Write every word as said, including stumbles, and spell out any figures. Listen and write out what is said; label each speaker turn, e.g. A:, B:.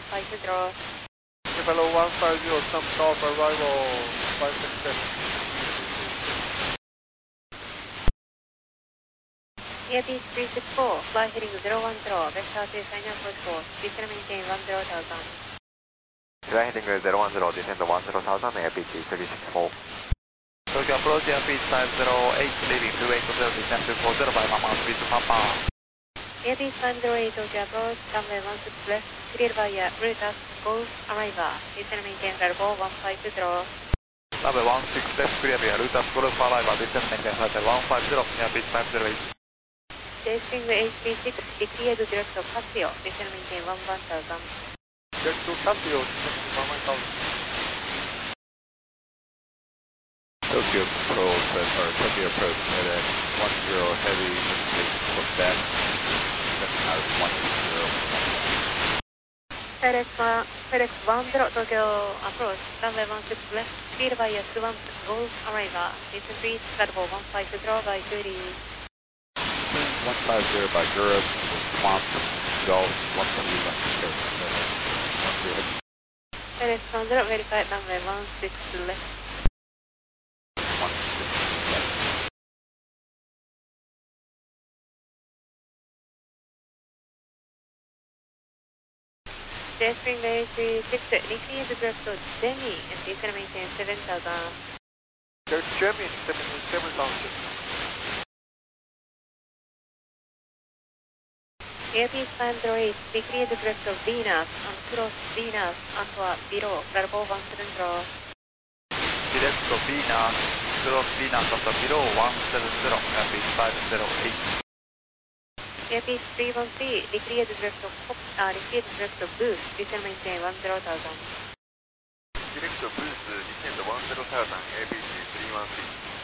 A: five zero.
B: Hello one five zero, some call for arrival five six six.
A: Airbus three six four, fly heading zero one zero, vector to China approach course, descend maintain one zero thousand.
C: Fly heading zero one zero, descend one zero thousand, Airbus three six four.
B: Tokyo approach Airbus five zero eight, leaving two eight zero, descend to four zero five, Mama speed to Papa.
A: Airbus five zero eight, Tokyo approach, runway one six left, cleared via route as Golf arrival, descend maintain level one five zero.
B: Runway one six left, clear via route as Golf arrival, descend maintain level one five zero, Airbus five zero eight.
A: Taking H P six, declared direct to Casio, descend maintain one one thousand.
B: Direct to Casio, descend one one thousand.
D: Tokyo Control said, or Tokyo approach at a one zero heavy intake Quebec, seven out of one zero.
A: FedEx one, FedEx one zero Tokyo approach, runway one six left, cleared via Swamp Golf arrival, descend reach level one five zero by thirty.
D: one five zero by Europe, Swamp Golf, one twenty left coast, one zero.
A: FedEx one zero verified runway one six left. Jetstream H P six, declared direct to Demi, and descend maintain seven thousand.
B: There's Germany seven thousand.
A: Airbus five zero eight, declared direct to Venus, and cross Venus, and below, level one seven zero.
B: Direct to Venus, cross Venus at below one seven zero, Airbus five zero eight.
A: Airbus three one three, declared direct to Hop, uh, declared direct to Boost, descend maintain one zero thousand.
C: Direct to Boost, descend one zero thousand, Airbus three one three.